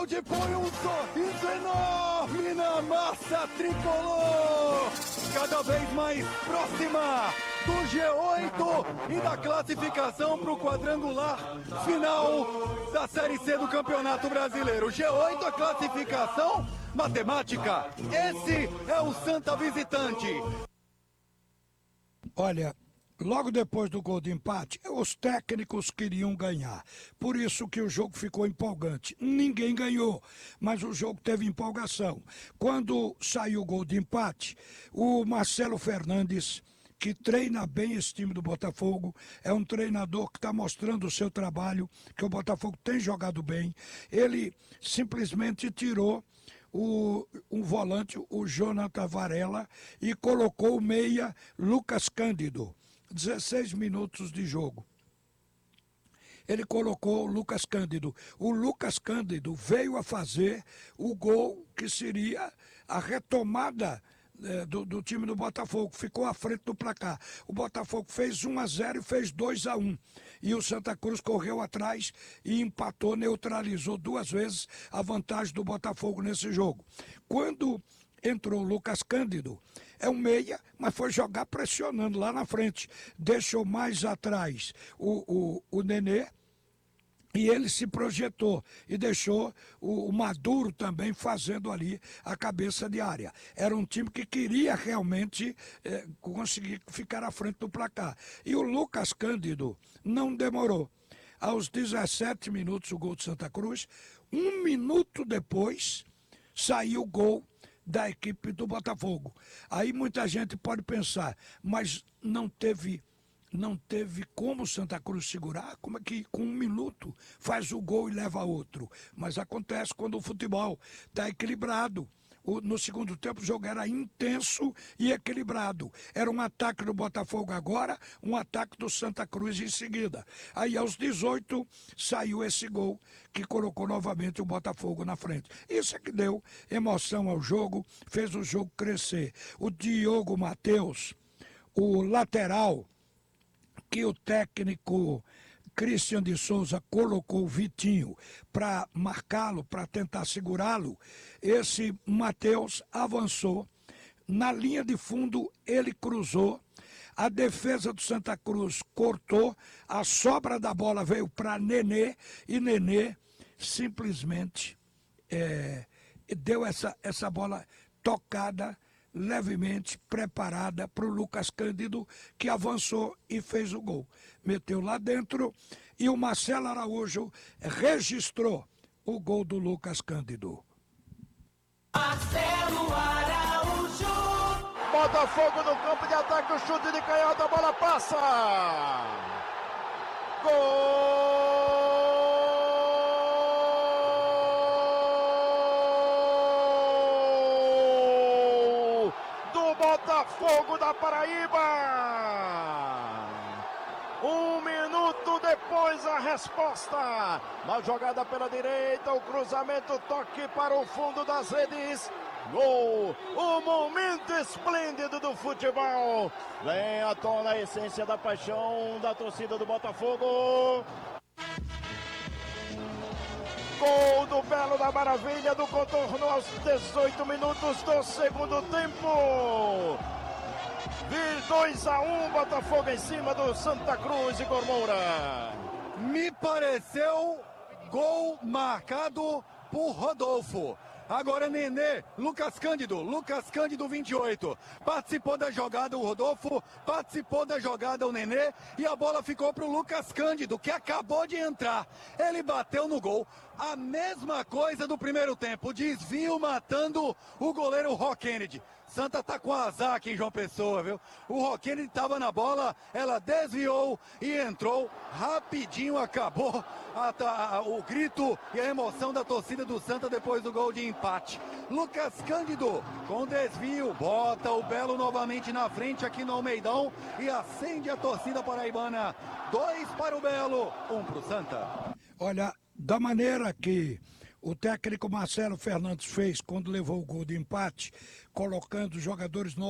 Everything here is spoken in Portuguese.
Ronald põe um sorriso enorme na massa tricolor, cada vez mais próxima do G8 e da classificação para o quadrangular final da Série C do Campeonato Brasileiro. G8 a classificação matemática, esse é o Santa visitante. Olha, logo depois do gol de empate, os técnicos queriam ganhar. Por isso que o jogo ficou empolgante. Ninguém ganhou, mas o jogo teve empolgação. Quando saiu o gol de empate, o Marcelo Fernandes, que treina bem esse time do Botafogo, é um treinador que está mostrando o seu trabalho, que o Botafogo tem jogado bem. Ele simplesmente tirou um volante, o Jonathan Varela, e colocou o meia Lucas Cândido. 16 minutos de jogo. Ele colocou o Lucas Cândido. O Lucas Cândido veio a fazer o gol que seria a retomada do time do Botafogo. Ficou à frente do placar. O Botafogo fez 1-0 e fez 2-1. E o Santa Cruz correu atrás e empatou, neutralizou 2 vezes a vantagem do Botafogo nesse jogo. Quando entrou o Lucas Cândido, é um meia, mas foi jogar pressionando lá na frente. Deixou mais atrás o Nenê, e ele se projetou e deixou o Maduro também fazendo ali a cabeça de área. Era um time que queria realmente conseguir ficar à frente do placar. E o Lucas Cândido não demorou. Aos 17 minutos o gol de Santa Cruz, 1 minuto depois saiu o gol da equipe do Botafogo. Aí muita gente pode pensar, mas não teve como o Santa Cruz segurar, como é que com 1 minuto faz o gol e leva outro. Mas acontece quando o futebol está equilibrado. No segundo tempo o jogo era intenso e equilibrado. Era um ataque do Botafogo agora, um ataque do Santa Cruz em seguida. Aí aos 18 saiu esse gol que colocou novamente o Botafogo na frente. Isso é que deu emoção ao jogo, fez o jogo crescer. O Diogo Matheus, o lateral, que o técnico Christian de Souza colocou o Vitinho para marcá-lo, para tentar segurá-lo, esse Matheus avançou, na linha de fundo ele cruzou, a defesa do Santa Cruz cortou, a sobra da bola veio para Nenê, e Nenê simplesmente deu essa bola tocada, levemente preparada para o Lucas Cândido, que avançou e fez o gol. Meteu lá dentro e o Marcelo Araújo registrou o gol do Lucas Cândido. Marcelo Araújo! Botafogo no campo de ataque, o chute de canhota, a bola passa! Gol! Botafogo da Paraíba! 1 minuto depois a resposta. Na jogada pela direita, o cruzamento, toque para o fundo das redes. Gol! O momento esplêndido do futebol. Vem à tona a essência da paixão da torcida do Botafogo. Gol do Belo da Maravilha do contorno aos 18 minutos do segundo tempo. 2-1, Botafogo em cima do Santa Cruz e Moura. Me pareceu gol marcado por Rodolfo. Agora Nenê, Lucas Cândido 28, participou da jogada o Rodolfo, participou da jogada o Nenê, e a bola ficou pro Lucas Cândido, que acabou de entrar, ele bateu no gol, a mesma coisa do primeiro tempo, desvio matando o goleiro Rock Kennedy. Santa tá com azar aqui em João Pessoa, viu? O Rock Kennedy tava na bola, ela desviou e entrou, rapidinho acabou o grito e a emoção da torcida do Santa depois do gol de empate. Lucas Cândido com desvio, bota o Belo novamente na frente aqui no Almeidão e acende a torcida paraibana. 2 para o Belo, 1 para o Santa. Olha, da maneira que o técnico Marcelo Fernandes fez quando levou o gol de empate, colocando jogadores novos